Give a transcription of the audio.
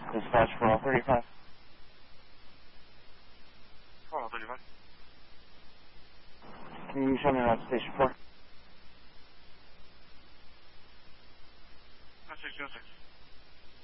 Dispatch for all 35. For all 35. Can you show me around station 4? 606.